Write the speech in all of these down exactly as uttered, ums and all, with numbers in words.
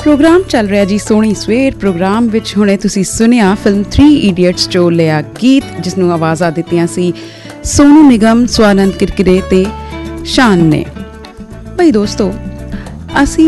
Programme चल रहा जी सोहनी सवेर। प्रोग्राम विच हुणे तुसी सुनिया फिल्म थ्री इडियट्स चो लिया गीत जिसनों आवाज़ा दित्तियां सी सोनू निगम, स्वानंद किरकिरे ते शान ने। भाई दोस्तों, असी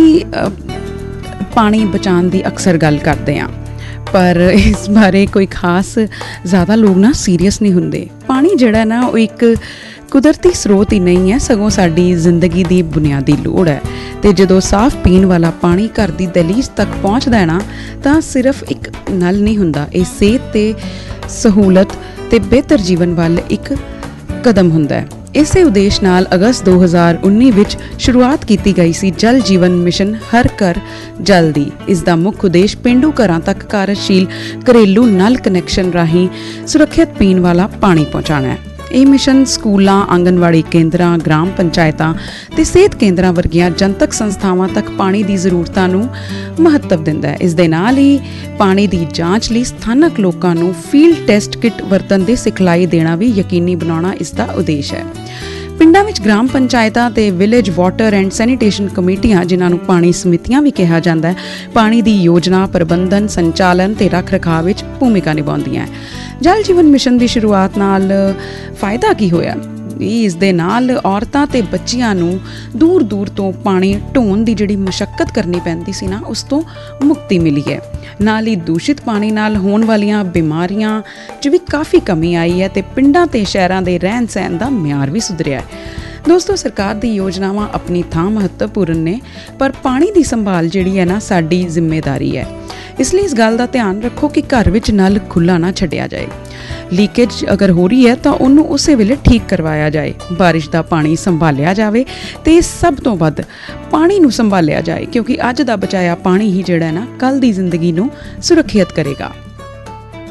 पानी बचाने की अक्सर गल करते हैं, पर इस बारे कोई खास ज़्यादा लोग ना सीरीयस नहीं होंदे। पानी जिहड़ा ना वो एक कुदरती स्रोत ही नहीं है, सगों साडी जिंदगी की बुनियादी लोड़ है। तो जो साफ पीण वाला पानी घर की दहलीज तक पहुँचता है ना, तो सिर्फ एक नल नहीं हुंदा, ये सेहत ते सहूलत ते बेहतर जीवन वाल एक कदम हुंदा है। इसे उद्देश नाल अगस्त दो हज़ार उन्नीस विच शुरुआत की गई सी जल जीवन मिशन हर घर जल दी। इसका मुख्य उद्देश पेंडू घरां तक कार्यशील घरेलू नल कनैक्शन राही सुरक्षित पीण वाला पानी पहुँचाना है। ये मिशन स्कूलों, आंगनवाड़ी केंद्रां, ग्राम पंचायतां ते सेहत केंद्रां वर्गियां जनतक संस्थावां तक पानी की जरूरतां नूं महत्व दिंदा है। इस दे नाल ही पानी की जांच लई स्थानक लोकां नूं फील्ड टैसट किट वरतन दी सिखलाई देना भी यकीनी बनाउणा इसका उद्देश है। पिंडां विच ग्राम पंचायतां ते विलेज वाटर एंड सैनीटेशन कमेटियां, जिन्हां नूं पानी समितियां भी कहा जाता है, पानी की योजना, प्रबंधन, संचालन ते रख रखाव विच भूमिका निभाउंदियां है। जल जीवन मिशन की शुरुआत नाल फायदा की होया? इस दे नाल औरतां ते बच्चियां नूं दूर दूर तो पानी ढोण दी जिहड़ी मशक्कत करनी पैंदी सी ना, उस तो मुक्ति मिली है। नाल ही दूषित पानी नाल होण वालियां बीमारियां च भी काफ़ी कमी आई है ते पिंडां ते शहरां दे रहन सहन दा म्यार भी सुधरिया है। दोस्तों, सरकार दी योजनावां अपनी थां महत्वपूर्ण ने, पर पानी दी संभाल जिहड़ी है ना साडी जिम्मेदारी है। इसलिए इस गल का ध्यान रखो कि घर विच नल खुला ना छड्डिया जाए। लीकेज अगर हो रही है तो उन्होंने उस वेले ठीक करवाया जाए। बारिश का पानी संभालिया जाए तो सब तो वध पानी नूं संभालिया जाए, क्योंकि अज का बचाया पानी ही जिहड़ा ना कल की जिंदगी नूं सुरक्षित करेगा।